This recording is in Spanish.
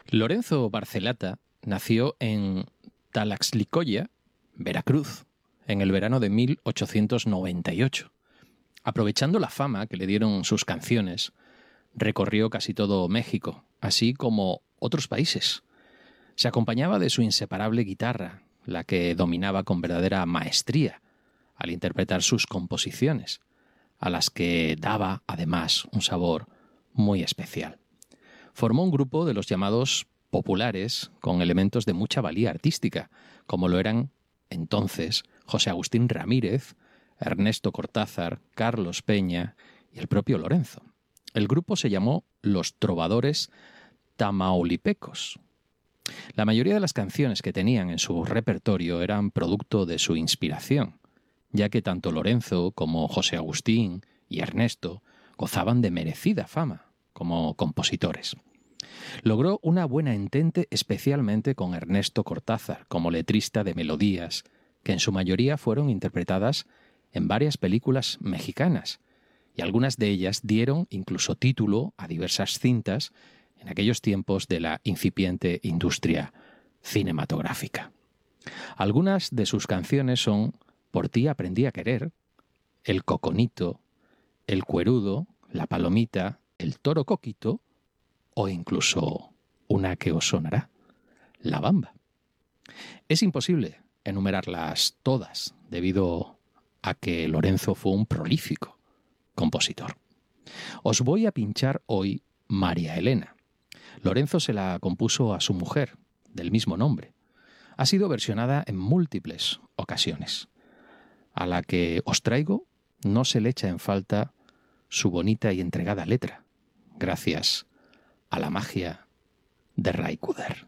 Lorenzo Barcelata nació en Talaxlicoya, Veracruz, en el verano de 1898. Aprovechando la fama que le dieron sus canciones, recorrió casi todo México, así como otros países. Se acompañaba de su inseparable guitarra, la que dominaba con verdadera maestría al interpretar sus composiciones, a las que daba, además, un sabor muy especial. Formó un grupo de los llamados populares con elementos de mucha valía artística, como lo eran entonces José Agustín Ramírez, Ernesto Cortázar, Carlos Peña y el propio Lorenzo. El grupo se llamó Los Trovadores Tamaulipecos. La mayoría de las canciones que tenían en su repertorio eran producto de su inspiración, ya que tanto Lorenzo como José Agustín y Ernesto gozaban de merecida fama como compositores. Logró una buena entente especialmente con Ernesto Cortázar como letrista de melodías, que en su mayoría fueron interpretadas en varias películas mexicanas, y algunas de ellas dieron incluso título a diversas cintas en aquellos tiempos de la incipiente industria cinematográfica. Algunas de sus canciones son Por ti aprendí a querer, El Coconito, El Cuerudo, La Palomita, El Toro Coquito o incluso una que os sonará, La Bamba. Es imposible enumerarlas todas debido a que Lorenzo fue un prolífico compositor. Os voy a pinchar hoy María Elena. Lorenzo se la compuso a su mujer, del mismo nombre. Ha sido versionada en múltiples ocasiones. A la que os traigo no se le echa en falta su bonita y entregada letra, gracias a la magia de Ray Cooder.